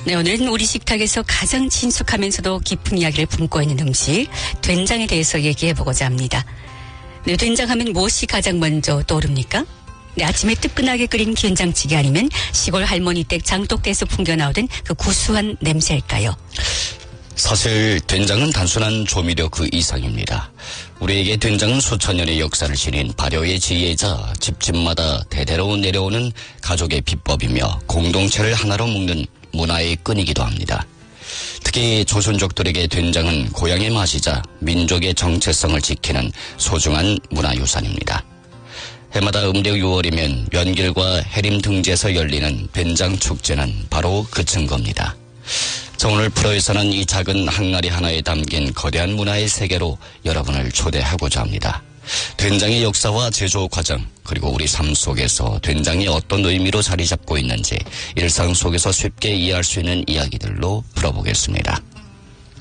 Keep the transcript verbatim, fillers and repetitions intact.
네, 오늘은 우리 식탁에서 가장 친숙하면서도 깊은 이야기를 품고 있는 음식, 된장에 대해서 얘기해보고자 합니다. 네, 된장하면 무엇이 가장 먼저 떠오릅니까? 네, 아침에 뜨끈하게 끓인 된장찌개 아니면 시골 할머니 댁 장독대에서 풍겨나오던 그 구수한 냄새일까요? 사실 된장은 단순한 조미료 그 이상입니다. 우리에게 된장은 수천 년의 역사를 지닌 발효의 지혜자, 집집마다 대대로 내려오는 가족의 비법이며 공동체를 하나로 묶는 문화의 끈이기도 합니다. 특히 조선족들에게 된장은 고향의 맛이자 민족의 정체성을 지키는 소중한 문화유산입니다. 해마다 음력 유월이면 연길과 해림 등지에서 열리는 된장 축제는 바로 그 증거입니다. 자, 오늘 프로에서는 이 작은 항아리 하나에 담긴 거대한 문화의 세계로 여러분을 초대하고자 합니다. 된장의 역사와 제조 과정, 그리고 우리 삶 속에서 된장이 어떤 의미로 자리 잡고 있는지 일상 속에서 쉽게 이해할 수 있는 이야기들로 풀어보겠습니다.